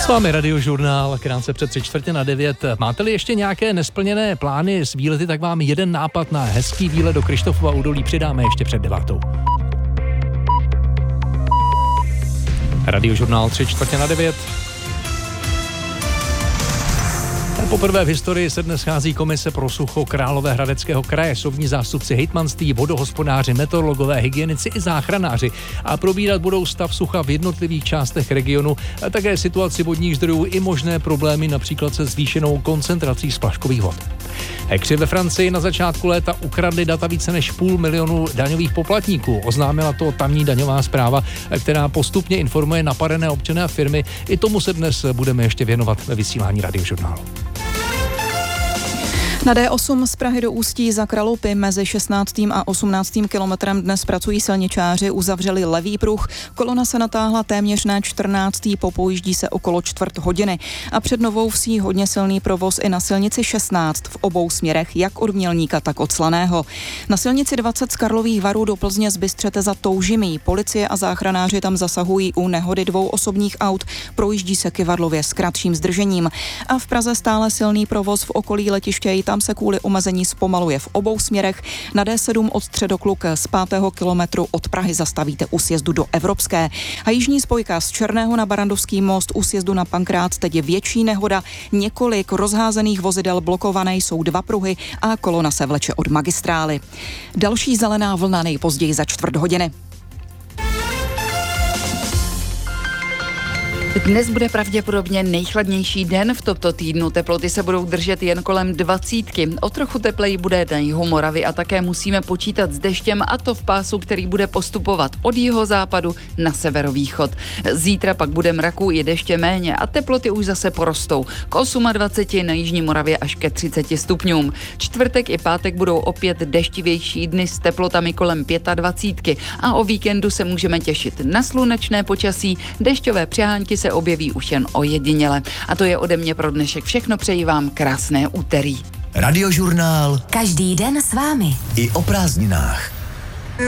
S vámi Radiožurnál, krátce před 8:45. Máte-li ještě nějaké nesplněné plány s výlety, tak vám jeden nápad na hezký výlet do Kryštofova údolí přidáme ještě před 9:00. Radiožurnál 8:45. Poprvé v historii se dnes schází komise pro sucho Královéhradeckého kraje, jsou v ní zástupci hejtmanství, vodohospodáři, meteorologové, hygienici i záchranáři a probírat budou stav sucha v jednotlivých částech regionu a také situaci vodních zdrojů i možné problémy například se zvýšenou koncentrací splaškových vod. Hackři ve Francii na začátku léta ukradli data více než 500 000 daňových poplatníků. Oznámila to tamní daňová správa, která postupně informuje napadené občany a firmy. I tomu se dnes budeme ještě věnovat ve vysílání Radiožurnálu. Na D8 z Prahy do Ústí za Kralupy mezi 16. a 18. kilometrem dnes pracují silničáři, uzavřeli levý pruh. Kolona se natáhla téměř na 14. popojíždí se okolo 1/4 a před Novou Vsí hodně silný provoz i na silnici 16 v obou směrech, jak od Mělníka, tak od Slaného. Na silnici 20 z Karlových Varů do Plzně z Bystřete za Toužimí. Policie a záchranáři tam zasahují u nehody 2 osobních aut, projíždí se Kyvadlově s kratším zdržením. A v Praze stále silný provoz v okolí letiště, tam se kvůli omezení zpomaluje v obou směrech. Na D7 od Středokluk z 5. kilometru od Prahy zastavíte u sjezdu do Evropské. A jižní spojka z Černého na Barandovský most u sjezdu na Pankrác, teď je větší nehoda. Několik rozházených vozidel blokované, jsou 2 pruhy a kolona se vleče od magistrály. Další zelená vlna nejpozději za 1/4. Dnes bude pravděpodobně nejchladnější den v tomto týdnu. Teploty se budou držet jen kolem 20. O trochu tepleji bude na jihu Moravy a také musíme počítat s deštěm, a to v pásu, který bude postupovat od jihozápadu na severovýchod. Zítra pak bude mraku i deště méně a teploty už zase porostou. K 28 na jižní Moravě až ke 30 stupňům. Čtvrtek i pátek budou opět deštivější dny s teplotami kolem 25 a o víkendu se můžeme těšit na slunečné počasí. Dešťové přehánky se objeví už jen ojediněle. A to je ode mě pro dnešek všechno, přeji vám krásné úterý. Radiožurnál. Každý den s vámi. I o prázdninách.